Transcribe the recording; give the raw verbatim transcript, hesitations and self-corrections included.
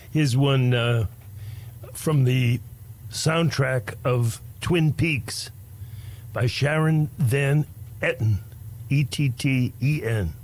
Here's one uh, from the soundtrack of Twin Peaks by Sharon Van Etten, E T T E N.